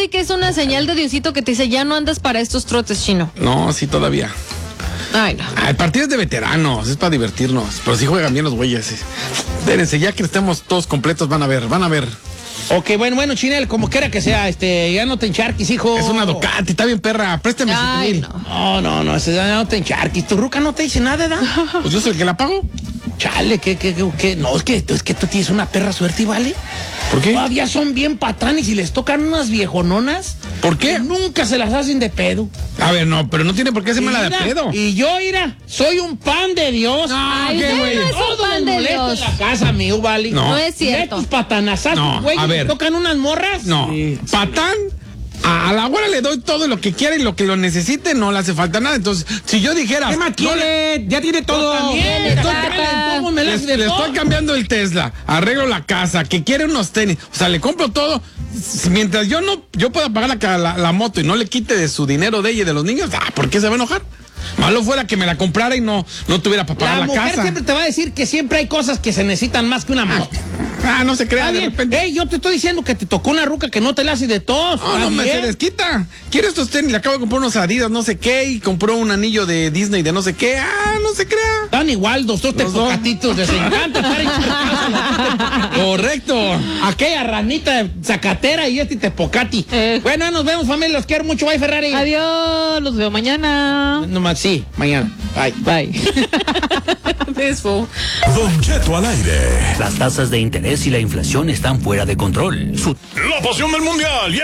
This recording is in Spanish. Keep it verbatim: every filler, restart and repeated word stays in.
siente que es una señal de Diosito que te dice, ya no andas para estos trotes, Chino? No, sí, todavía. Ay, no. Ah, el partido es de veteranos, es para divertirnos. Pero sí juegan bien los güeyes. Espérense, ya que estemos todos completos, van a ver, van a ver. Ok, bueno, bueno, Chinel, como quiera que sea, este, ya no te encharquis, hijo. Es una Ducati, está bien perra, préstame Ay, siete no. mil. No, no, no, ese, ya no te encharquis. Tu ruca no te dice nada, ¿verdad? Pues yo soy el que la pago. Chale, que, que, que, que, no, es que, es que tú tienes una perra suerte, ¿vale? ¿Por qué? Todavía son bien patanes y les tocan unas viejononas. ¿Por qué? Nunca se las hacen de pedo. A ver, no, pero no tiene por qué hacerme la de Mira, pedo. Y yo, mira, soy un pan de Dios. Ay, ¿qué, usted güey? no es un Todo pan me de molesta Dios. en la casa, mío, ¿vale? No. No es cierto. Tus patanazazos, No, güey, a ver. tocan unas morras. No, Sí. patán, a, a la abuela le doy todo lo que quiera y lo que lo necesite, no le hace falta nada. Entonces, si yo dijera... ¿Qué más no quiere? le- Ya tiene todo. Tiene Estoy tata. cambiando, me la Le, hace de le todo. estoy cambiando el Tesla, arreglo la casa, que quiere unos tenis, o sea, le compro todo. Si- Mientras yo no, yo pueda pagar la, ca- la, la moto y no le quite de su dinero de ella y de los niños, ah, ¿por qué se va a enojar? Malo fuera que me la comprara y no, no tuviera para pagar La la, mujer casa. siempre te va a decir que siempre hay cosas que se necesitan más que una moto. Ah, no se crea, Está de bien. repente. Ey, yo te estoy diciendo que te tocó una ruca que no te la hace de todo. No, no, me se desquita. Quiere estos tenis, le acabo de comprar unos Adidas, no sé qué, y compró un anillo de Disney de no sé qué. Ah, no se crea. Están igual, dos, dos Los dos. tepocatitos, les encanta estar enchucados. Correcto. Aquella ranita de zacatera y este tepocati. Eh. Bueno, nos vemos, familia, los quiero mucho, bye, Ferrari. Adiós, los veo mañana. No más, sí, mañana. Bye. Bye. Beso. Don Cheto al aire. Las tasas de interés y la inflación están fuera de control. Su La pasión del mundial.